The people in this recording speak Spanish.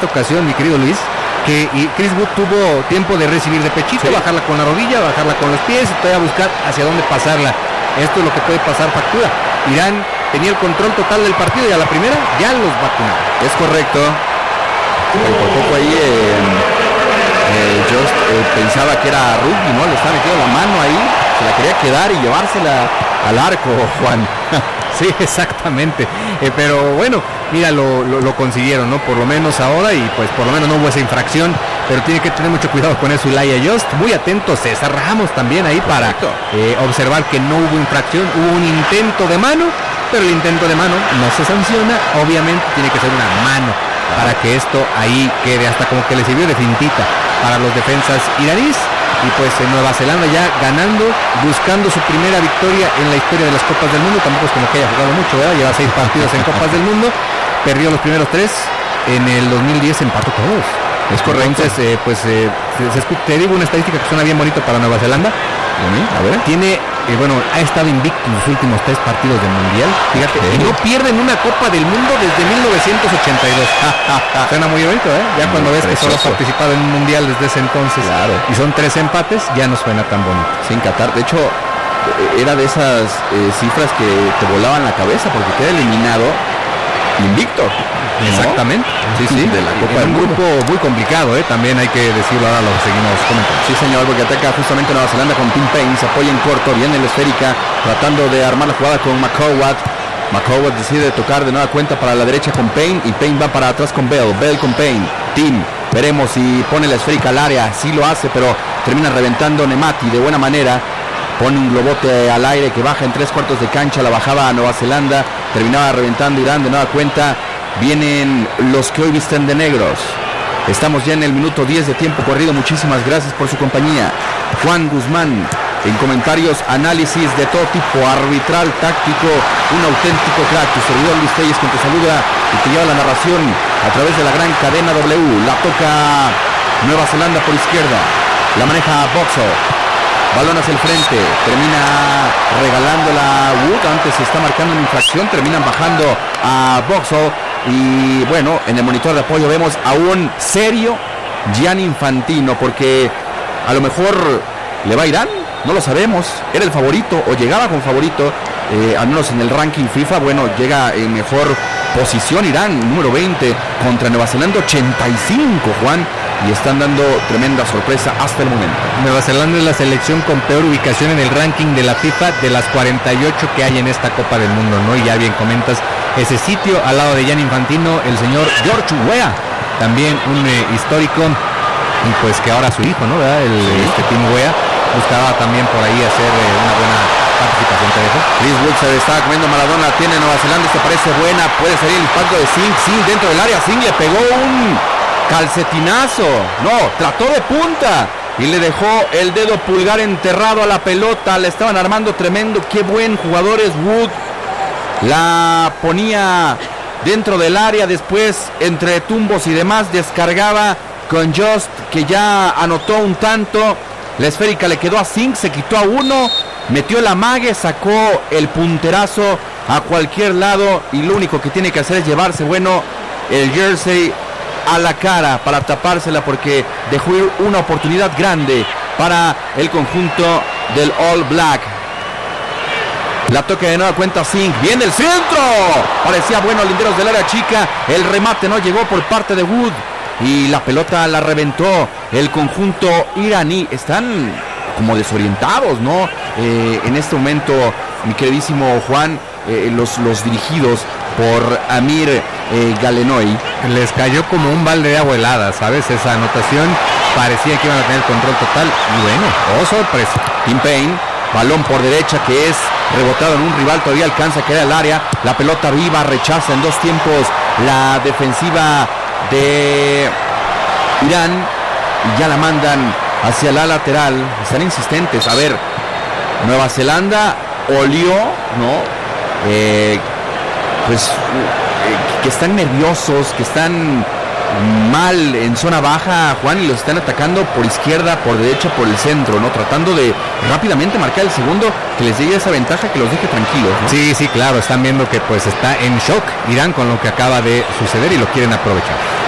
esta ocasión, mi querido Luis, que Chris Wood tuvo tiempo de recibir de pechito, bajarla con la rodilla, bajarla con los pies y todavía buscar hacia dónde pasarla. Esto es lo que puede pasar factura. Irán tenía el control total del partido y a la primera ya los vacunaron. Es correcto. Por poco ahí Just pensaba que era rugby, ¿no? Le estaba metiendo la mano ahí, se la quería quedar y llevársela al arco, Juan. Sí, exactamente. Pero bueno, mira, lo consiguieron, ¿no? Por lo menos ahora, y pues por lo menos no hubo esa infracción, pero tiene que tener mucho cuidado con eso Elijah Just. Muy atento César Ramos también ahí para observar que no hubo infracción. Hubo un intento de mano, pero el intento de mano no se sanciona. Obviamente tiene que ser una mano para que esto ahí quede, hasta como que le sirvió de fintita para los defensas iraníes. Y pues en Nueva Zelanda ya ganando, buscando su primera victoria en la historia de las Copas del Mundo. Tampoco es como que haya jugado mucho, ¿verdad? Lleva 6 partidos en Copas del Mundo, perdió los primeros 3, en el 2010 empató todos. Es correcto. Entonces, te digo una estadística que suena bien bonito para Nueva Zelanda. A ver. Tiene, ha estado invicto en los últimos 3 partidos del Mundial. Fíjate, no pierden una Copa del Mundo desde 1982. Suena muy bonito, ¿eh? Ya cuando ves que solo has participado en un Mundial desde ese entonces, claro, y son 3 empates, ya no suena tan bonito. Sí, en Qatar, de hecho, era de esas cifras que te volaban la cabeza porque queda eliminado invicto. Exactamente, ¿no? Sí, de la Copa del Mundo. Un grupo muy complicado, también hay que decirlo, ahora lo seguimos comentando. Sí, señor, porque ataca justamente Nueva Zelanda con Tim Payne, se apoya en corto, viene la esférica, tratando de armar la jugada con McCowat. McCowat decide tocar de nueva cuenta para la derecha con Payne, y Payne va para atrás con Bell con Payne. Tim, veremos si pone la esférica al área, sí lo hace, pero termina reventando Nemati de buena manera. Pone un globote al aire que baja en 3/4 de cancha, la bajaba a Nueva Zelanda, terminaba reventando Irán de nueva cuenta. Vienen los que hoy visten de negros. Estamos ya en el minuto 10 de tiempo corrido. Muchísimas gracias por su compañía. Juan Guzmán, en comentarios, análisis de todo tipo, arbitral, táctico, un auténtico crack. Tu servidor Luis Telles, quien te saluda y te lleva la narración a través de la gran cadena W. La toca Nueva Zelanda por izquierda, la maneja Boxo. Balón hacia el frente, termina regalándola Wood, antes se está marcando una infracción, terminan bajando a Boxall. Y bueno, en el monitor de apoyo vemos a un serio Gianni Infantino, porque a lo mejor le va a Irán, no lo sabemos, era el favorito o llegaba con favorito, al menos en el ranking FIFA. Bueno, llega en mejor posición Irán, número 20, contra Nueva Zelanda 85, Juan, y están dando tremenda sorpresa hasta el momento. Nueva Zelanda es la selección con peor ubicación en el ranking de la FIFA de las 48 que hay en esta Copa del Mundo, ¿no? Y ya bien comentas ese sitio al lado de Gianni Infantino, el señor George Weah, también un histórico, y pues que ahora su hijo, ¿no? ¿Verdad? Tim Weah buscaba también por ahí hacer una buena participación. Chris Wood se estaba comiendo Maradona, tiene Nueva Zelanda, se parece buena, puede salir el impacto de Singh dentro del área. Singh le pegó un calcetinazo, no, trató de punta y le dejó el dedo pulgar enterrado a la pelota. Le estaban armando tremendo, qué buen jugador es Wood. La ponía dentro del área, después entre tumbos y demás descargaba con Just, que ya anotó un tanto. La esférica le quedó a Singh, se quitó a uno, metió el amague, sacó el punterazo a cualquier lado, y lo único que tiene que hacer es llevarse, bueno, el jersey a la cara para tapársela, porque dejó ir una oportunidad grande para el conjunto del All Black. La toca de nueva cuenta Singh, viene el centro, parecía bueno, linderos del área chica, el remate no llegó por parte de Wood y la pelota la reventó el conjunto iraní. Están como desorientados, ¿no? En este momento, mi queridísimo Juan, los dirigidos por Amir Galenoy. Les cayó como un balde de agua helada, ¿sabes? Esa anotación parecía que iban a tener control total y bueno, oh sorpresa. Tim Payne, balón por derecha que es rebotado en un rival, todavía alcanza a caer al área, la pelota viva, rechaza en 2 tiempos la defensiva de Irán y ya la mandan hacia la lateral. Están insistentes. A ver, Nueva Zelanda olió, ¿no? Que están nerviosos, que están mal en zona baja, Juan, y los están atacando por izquierda, por derecha, por el centro, ¿no? Tratando de rápidamente marcar el segundo, que les llegue esa ventaja que los deje tranquilos, ¿no? Sí, claro, están viendo que pues está en shock Irán con lo que acaba de suceder y lo quieren aprovechar.